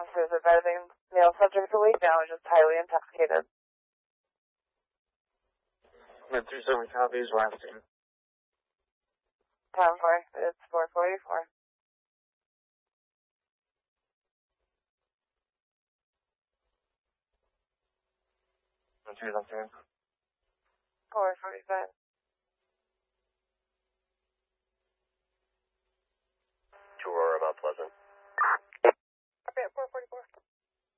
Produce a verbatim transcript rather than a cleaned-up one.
officers advising male subject awake now is just highly intoxicated. Med three seven copies, last team. Time for it's four forty-four. Med three last team. four forty-five. To Aurora, Mount Pleasant. Okay, four forty-four.